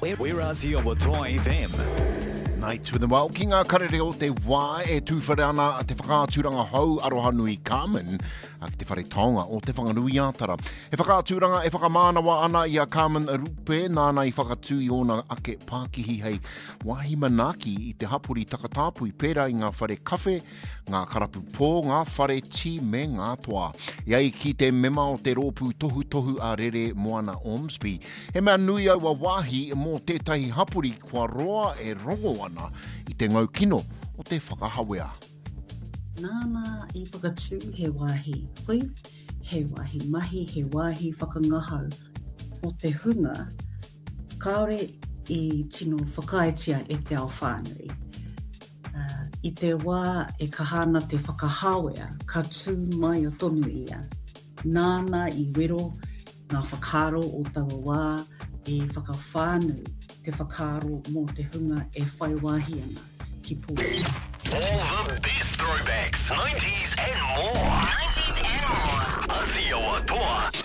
We're Aussie o Toa FM. Night with the well, ki ngā karere o te wā e tūwhare ana te whakāturanga hau aroha nui Carmen, a te whare taonga o te whanganui ātara. He whakāturanga e whakamānawa ana i a Carmen Arupe, nāna i whakatū i ona ake Pākihi hei wahi manaki i te hapuri takatāpui pērā i ngā whare kawhe, ngā karapu pō, ngā whare ti me ngā toa. Iai ki te mema o te rōpū tohu a Rere Moana Ormsby. He mea nui au a wāhi mō tētahi hapuri kua roa e rongo ana i te ngau kino o te whakahawea. Nāna i whakatū he wāhi hui, he wāhi mahi, he wāhi whakangahau o te hunga, kaore i tino whakaitia e te ao whānui. I te wā e kahana te whakahawea, ka tū mai o tonu ia. Nāna i wero ngā whakaro o taua wā e whakawhānui te whakaro mō te hunga e whai wāhi ana ki pō. All the best throwbacks, 90s and more. 90s and more. Aussie o Toa